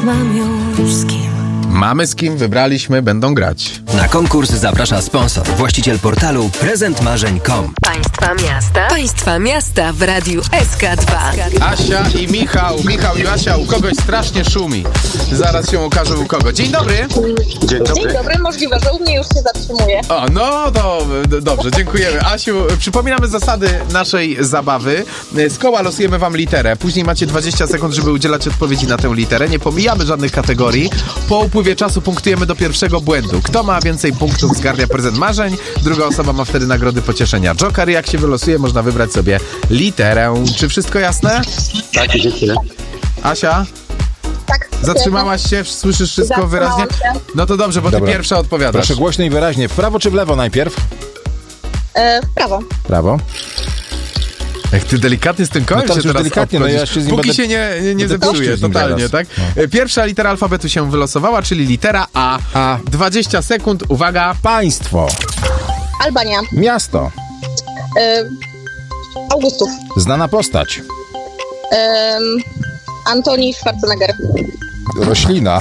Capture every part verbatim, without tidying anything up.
mam już z kim. Mamy z kim, wybraliśmy, będą grać. Na konkurs zaprasza sponsor, właściciel portalu prezent marzeń kropka com. Państwa miasta. Państwa miasta w radiu S K dwa. Asia i Michał. Michał i Asia, u kogoś strasznie szumi. Zaraz się okaże u kogo. Dzień dobry. Dzień dobry. Dzień dobry, możliwe, że u mnie już się zatrzymuje. O, no to d- dobrze, dziękujemy. Asiu, przypominamy zasady naszej zabawy. Z koła losujemy wam literę. Później macie dwadzieścia sekund, żeby udzielać odpowiedzi na tę literę. Nie pomijamy żadnych kategorii. Po upływie czasu punktujemy do pierwszego błędu. Kto ma więcej punktów, zgarnia prezent marzeń. Druga osoba ma wtedy nagrody pocieszenia. Joker, jak się wylosuje, można wybrać sobie literę. Czy wszystko jasne? Tak, dziękuję. Asia? Tak. Zatrzymałaś się? Słyszysz wszystko Zatrzymałam wyraźnie? się. No to dobrze, bo ty Dobra. pierwsza odpowiadasz. Proszę głośno i wyraźnie. W prawo czy w lewo najpierw? E, w prawo. Prawo. Jak ty delikatnie z tym kołem No to się już teraz delikatnie, no ja obchodzisz. się z nim Póki będę- się nie, nie, nie będę zepsuje toczył z nim totalnie, zaraz. tak? Pierwsza litera alfabetu się wylosowała, czyli litera A. A. dwadzieścia sekund, uwaga. Państwo. Albania. Miasto. E, Augustów. Znana postać. E, Antoni Schwarzenegger. Roślina.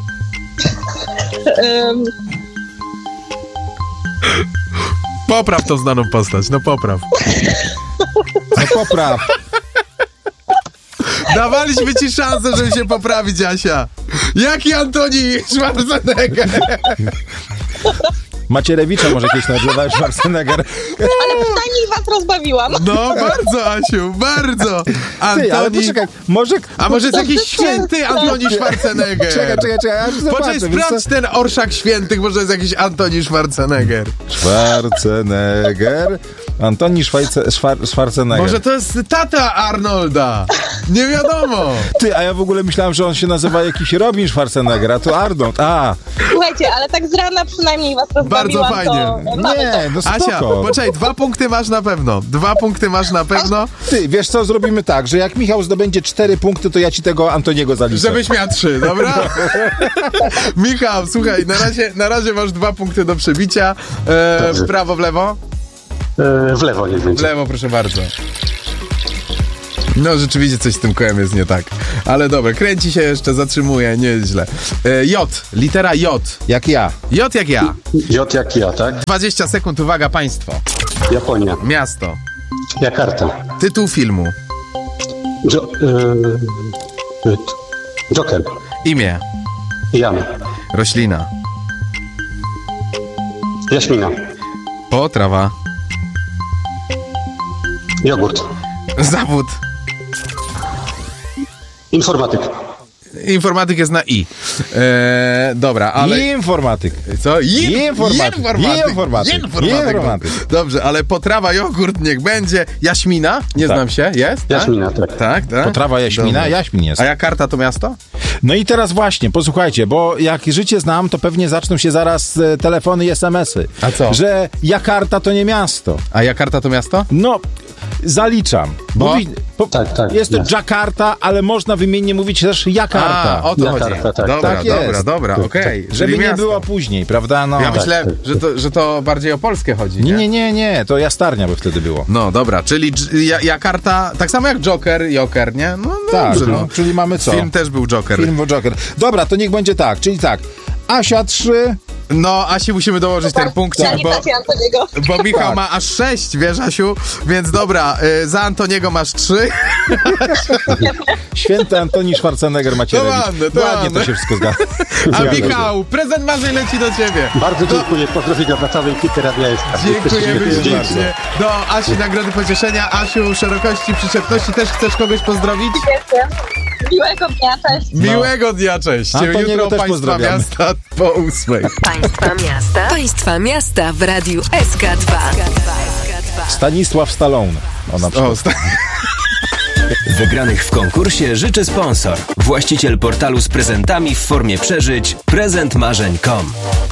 E, Popraw tą znaną postać, no popraw. No popraw. Dawaliśmy ci szansę, żeby się poprawić, Asia. Jaki Antoni Schwarzenegger? Macierewicza może kiedyś nazywał Schwarzenegger. ale przynajmniej was rozbawiłam. No bardzo, Asiu, bardzo. Ty, ale Antoni... poczekaj, może... A może jest To jakiś wszystko- święty Antoni Schwarzenegger? Czekaj, czekaj, czekaj, ja już Poczekaj, zobaczę. wiesz co? sprawdź ten orszak świętych, może jest jakiś Antoni Schwarzenegger. Schwarzenegger. Antoni Szwajce, Szwar, Schwarzenegger. Może to jest tata Arnolda. Nie wiadomo. Ty, a ja w ogóle myślałem, że on się nazywa jakiś Robin Schwarzenegger, a to Arnold. A, Słuchajcie, ale tak z rana przynajmniej was Bardzo rozbawiłam. fajnie. To mamy to. nie, no Asia, spoko. poczekaj, dwa punkty masz na pewno. Dwa punkty masz na pewno, Ty, wiesz co, zrobimy tak, że jak Michał zdobędzie cztery punkty, to ja ci tego Antoniego zaliczę. żebyś miał trzy, dobra? Michał, słuchaj, na razie, na razie masz dwa punkty do przebicia. E, w Dobrze. prawo, w lewo? E, w lewo niech W będzie. lewo, proszę bardzo. No, rzeczywiście coś z tym kołem jest nie tak. Ale dobra, kręci się jeszcze, zatrzymuje, nieźle. E, J, litera J. Jak ja. J jak ja. J jak ja, tak? dwadzieścia sekund, uwaga, państwo. Japonia. Miasto. Jakarta. Tytuł filmu. Jo, e, Joker. Imię. Jan. Roślina. Jaśmina. Potrawa. Jogurt. Zawód. Informatyk. Informatyk jest na I. Eee, dobra, ale... Informatyk. Co? In, Informatyk. Informatyk. Informatyk. Informatyk. Informatyk. Dobrze, ale potrawa, jogurt niech będzie. Jaśmina? Nie Tak. znam się. Jest? tak? Jaśmina, tak. Tak, tak. Potrawa Jaśmina, Dobra. Jaśmin jest. A Jakarta to miasto? No i teraz właśnie, posłuchajcie, bo jak życie znam, to pewnie zaczną się zaraz e, telefony i es em esy. A co? Że Jakarta to nie miasto. A Jakarta to miasto? No, zaliczam. Bo? Mówi, po, Tak, tak, Jest to jasne. Jakarta, ale można wymiennie mówić też Jakarta. A, o to Jakarta, chodzi. tak. Dobra, Tak dobra, jest. dobra, Tak, okej. tak. Żeby Czyli nie miasto. było później, prawda? No. Ja Tak, myślę, tak. że to, że to bardziej o Polskę chodzi, Nie, nie, nie, nie, to Jastarnia by wtedy było. No dobra, czyli dż- ja, Jakarta, tak samo jak Joker, Joker, nie? No, no Tak, dobrze, no, no. czyli mamy co? Film też był Joker. Film był Joker. Dobra, to niech będzie tak, czyli tak. Asia trzy, No, Asi musimy dołożyć ten punkcik, bo, Zaliczacie Antoniego. bo Michał Tak. ma aż sześć, wiesz, Asiu? Więc dobra, y, za Antoniego masz trzy. święty Antoni Schwarzenegger Macierewicz. To ładne, to Ładnie ładne. to się wszystko zgadza. A Zgadza się. Michał, prezent marzeń leci do ciebie. Bardzo dziękuję. Pozdrowienia dla całej ekipy Radia S K. Dziękujemy Jesteście świetni. ślicznie. Do Asi nagrody pocieszenia. Asiu, szerokości, przyczepności. Też chcesz kogoś pozdrowić? Dziękuję. Miłego dnia, cześć. Miłego dnia, cześć. Antoniego Jutro też Państwa pozdrawiamy. miasta po ósmej. Państwa miasta. Państwa miasta w radiu S K dwa. Stanisław Stallone. O, na przykład. O, sta- Wygranych w konkursie życzy sponsor, właściciel portalu z prezentami w formie przeżyć prezent marzeń kropka com.